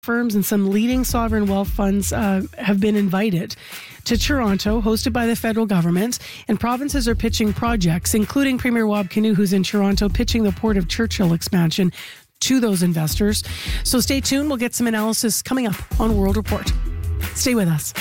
firms and some leading sovereign wealth funds have been invited to Toronto, hosted by the federal government, and provinces are pitching projects, including Premier Wab Kinew, who's in Toronto, pitching the Port of Churchill expansion to those investors. So stay tuned. We'll get some analysis coming up on World Report. Stay with us.